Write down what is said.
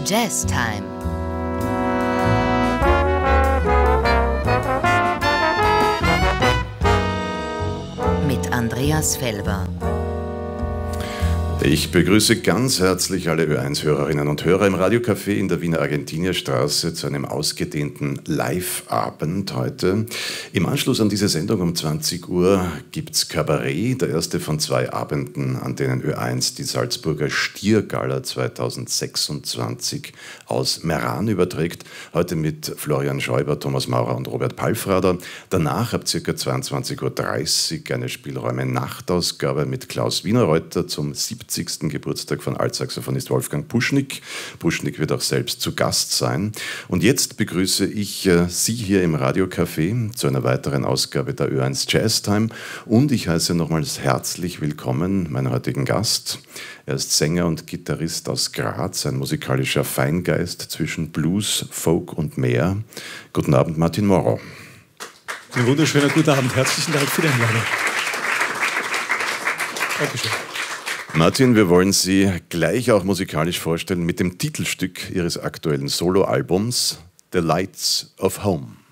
Jazz Time. Mit Andreas Felber. Ich begrüße ganz herzlich alle Ö1-Hörerinnen und Hörer im Radiocafé in der Wiener Argentinierstraße zu einem ausgedehnten Live-Abend heute. Im Anschluss an diese Sendung um 20 Uhr gibt's Kabarett, der erste von 2 Abenden, an denen Ö1 die Salzburger Stiergala 2026 aus Meran überträgt. Heute mit Florian Schäuber, Thomas Maurer und Robert Palfrader. Danach ab ca. 22.30 Uhr eine Spielräume-Nachtausgabe mit Klaus Wienerreuter zum 70. Geburtstag von Altsaxophonist Wolfgang Puschnik. Puschnik wird auch selbst zu Gast sein. Und jetzt begrüße ich Sie hier im Radiocafé zu einer weiteren Ausgabe der Ö1 Jazz Time. Und ich heiße nochmals herzlich willkommen meinen heutigen Gast. Er ist Sänger und Gitarrist aus Graz, ein musikalischer Feingeist zwischen Blues, Folk und mehr. Guten Abend, Martin Morrow. Ein wunderschöner guten Abend. Herzlichen Dank für die Einladung. Dankeschön. Martin, wir wollen Sie gleich auch musikalisch vorstellen mit dem Titelstück Ihres aktuellen Soloalbums The Lights of Home.